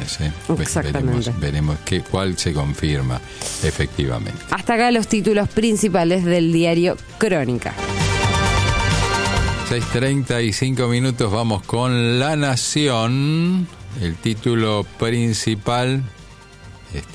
elecciones. Exactamente. Veremos cuál se confirma efectivamente. Hasta acá los títulos principales del diario Crónica. 6:35 minutos, vamos con La Nación. El título principal: